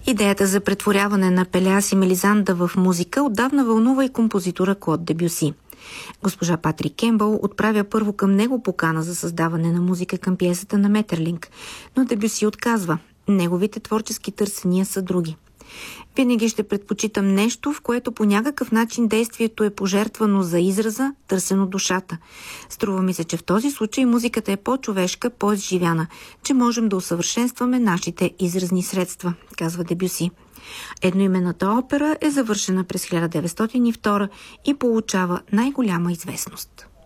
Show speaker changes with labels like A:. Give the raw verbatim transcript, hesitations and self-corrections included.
A: Идеята за претворяване на Пелеас и Мелизанда в музика отдавна вълнува и композитора Клод Дебюси. Госпожа Патрик Кембъл отправя първо към него покана за създаване на музика към пиесата на Метерлинк, но Дебюси отказва. Неговите творчески търсения са други. Винаги ще предпочитам нещо, в което по някакъв начин действието е пожертвано за израза, търсено душата. Струва ми се, че в този случай музиката е по-човешка, по-изживяна, че можем да усъвършенстваме нашите изразни средства, казва Дебюси. Едноименната опера е завършена през хиляда деветстотин и втора и получава най-голяма известност.